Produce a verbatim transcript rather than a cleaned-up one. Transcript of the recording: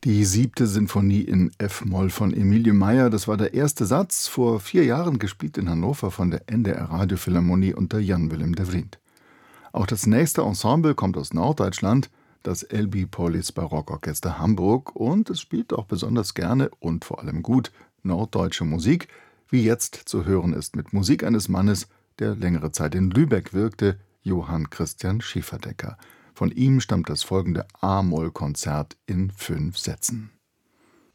Die siebte Sinfonie in F-Moll von Emilie Meyer, das war der erste Satz, vor vier Jahren gespielt in Hannover von der N D R Radiophilharmonie unter Jan-Willem de Vriend. Auch das nächste Ensemble kommt aus Norddeutschland, das L B Polis Barockorchester Hamburg, und es spielt auch besonders gerne und vor allem gut norddeutsche Musik, wie jetzt zu hören ist mit Musik eines Mannes, der längere Zeit in Lübeck wirkte, Johann Christian Schäferdecker. Von ihm stammt das folgende A-Moll-Konzert in fünf Sätzen.